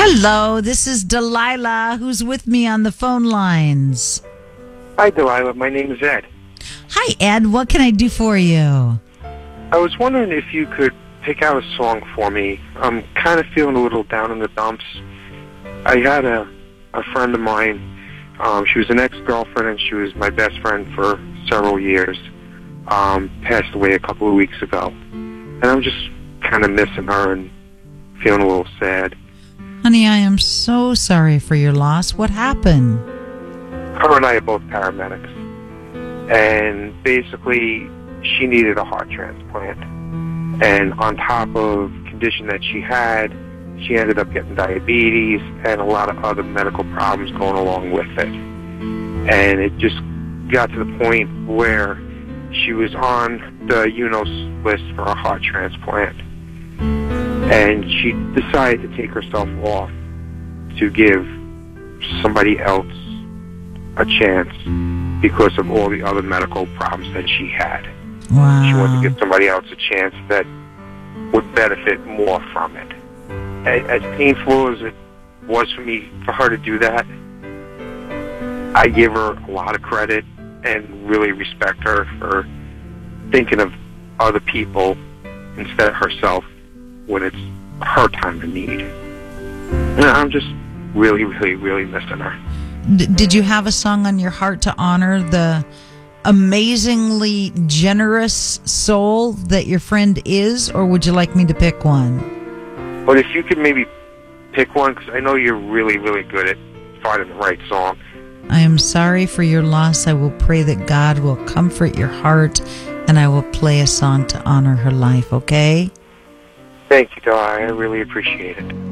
Hello, this is Delilah, who's with me on the phone lines. Hi, Delilah. My name is Ed. Hi, Ed. What can I do for you? I was wondering if you could pick out a song for me. I'm kind of feeling a little down in the dumps. I had a friend of mine. She was an ex-girlfriend, and she was my best friend for several years. Passed away a couple of weeks ago. And I'm just kind of missing her and feeling a little sad. Honey, I am so sorry for your loss. What happened? Her and I are both paramedics. And basically, she needed a heart transplant. And on top of the condition that she had, she ended up getting diabetes and a lot of other medical problems going along with it. And it just got to the point where she was on the UNOS list for a heart transplant. And she decided to take herself off to give somebody else a chance because of all the other medical problems that she had. Wow. She wanted to give somebody else a chance that would benefit more from it. As painful as it was for her to do that, I give her a lot of credit and really respect her for thinking of other people instead of herself when it's her time of need. And I'm just really, really, really missing her. Did you have a song on your heart to honor the amazingly generous soul that your friend is, or would you like me to pick one? But if you could maybe pick one, because I know you're really, really good at finding the right song. I am sorry for your loss. I will pray that God will comfort your heart, and I will play a song to honor her life, okay? Thank you, Di. I really appreciate it.